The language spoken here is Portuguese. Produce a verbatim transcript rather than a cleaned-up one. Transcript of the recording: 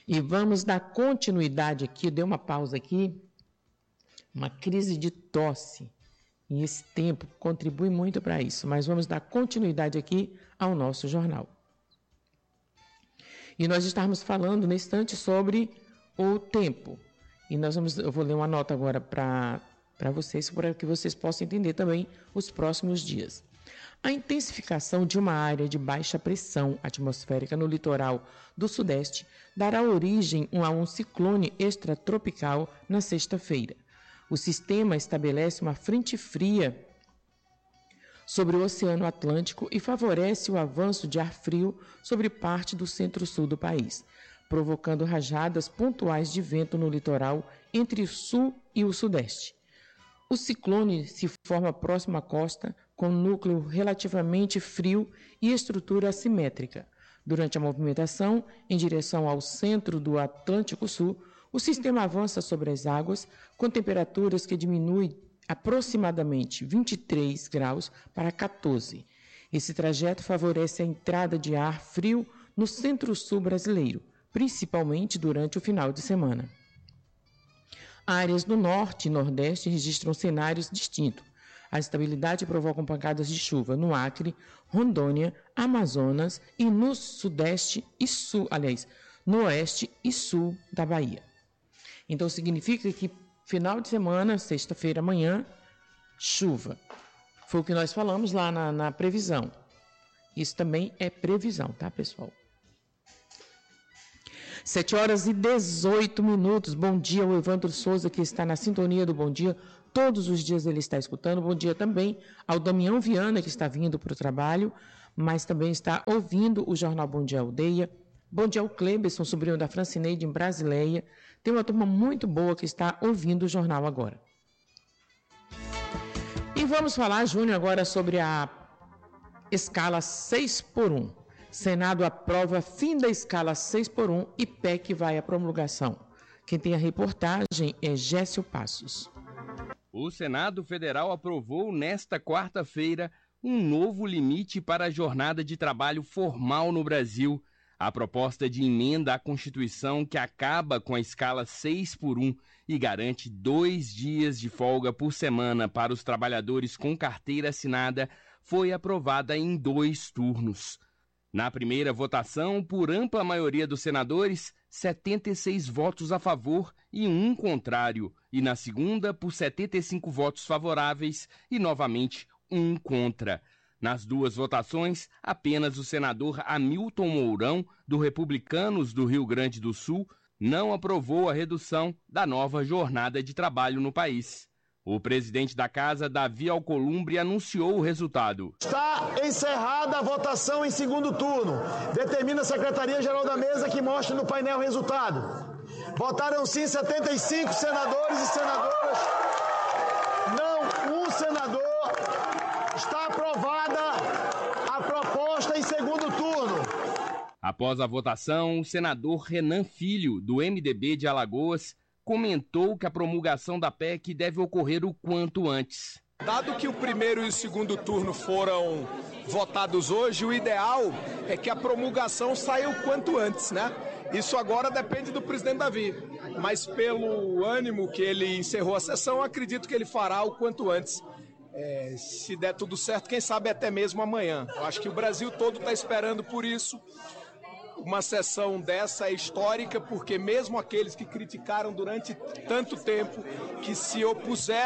E vamos dar continuidade aqui, dei uma pausa aqui, uma crise de tosse. E esse tempo contribui muito para isso, mas vamos dar continuidade aqui ao nosso jornal. E nós estamos falando nesse instante sobre o tempo. E nós vamos, eu vou ler uma nota agora para para vocês, para que vocês possam entender também os próximos dias. A intensificação de uma área de baixa pressão atmosférica no litoral do Sudeste dará origem a um ciclone extratropical na sexta-feira. O sistema estabelece uma frente fria sobre o Oceano Atlântico e favorece o avanço de ar frio sobre parte do centro-sul do país, provocando rajadas pontuais de vento no litoral entre o sul e o sudeste. O ciclone se forma próximo à costa, com núcleo relativamente frio e estrutura assimétrica. Durante a movimentação em direção ao centro do Atlântico Sul, o sistema avança sobre as águas, com temperaturas que diminuem aproximadamente vinte e três graus para quatorze. Esse trajeto favorece a entrada de ar frio no centro-sul brasileiro, principalmente durante o final de semana. Áreas do norte e nordeste registram cenários distintos. A estabilidade provoca pancadas de chuva no Acre, Rondônia, Amazonas e no sudeste e sul, aliás, no oeste e sul da Bahia. Então significa que final de semana, sexta-feira, amanhã, chuva. Foi o que nós falamos lá na, na previsão. Isso também é previsão, tá, pessoal? sete horas e dezoito minutos. Bom dia, o Evandro Souza, que está na sintonia do Bom Dia. Todos os dias ele está escutando. Bom dia também ao Damião Viana, que está vindo para o trabalho, mas também está ouvindo o Jornal Bom Dia Aldeia. Bom dia ao Cleberson, sobrinho da Francineide, em Brasileia. Tem uma turma muito boa que está ouvindo o jornal agora. E vamos falar, Júnior, agora sobre a escala seis por um. Senado aprova fim da escala seis por um e P E C vai à promulgação. Quem tem a reportagem é Gécio Passos. O Senado Federal aprovou nesta quarta-feira um novo limite para a jornada de trabalho formal no Brasil. A proposta de emenda à Constituição, que acaba com a escala seis por um e garante dois dias de folga por semana para os trabalhadores com carteira assinada, foi aprovada em dois turnos. Na primeira votação, por ampla maioria dos senadores, setenta e seis votos a favor e um contrário. E na segunda, por setenta e cinco votos favoráveis e, novamente, um contra. Nas duas votações, apenas o senador Hamilton Mourão, do Republicanos do Rio Grande do Sul, não aprovou a redução da nova jornada de trabalho no país. O presidente da Casa, Davi Alcolumbre, anunciou o resultado. Está encerrada a votação em segundo turno. Determina a Secretaria-Geral da Mesa que mostre no painel o resultado. Votaram sim setenta e cinco senadores e senadoras. Não um senador. Está aprovada a proposta em segundo turno. Após a votação, o senador Renan Filho, do M D B de Alagoas, comentou que a promulgação da P E C deve ocorrer o quanto antes. Dado que o primeiro e o segundo turno foram votados hoje, o ideal é que a promulgação saia o quanto antes, né? Isso agora depende do presidente Davi, mas pelo ânimo que ele encerrou a sessão, acredito que ele fará o quanto antes. É, se der tudo certo, quem sabe até mesmo amanhã. Eu acho que o Brasil todo está esperando por isso. Uma sessão dessa é histórica, porque mesmo aqueles que criticaram durante tanto tempo, que se opuseram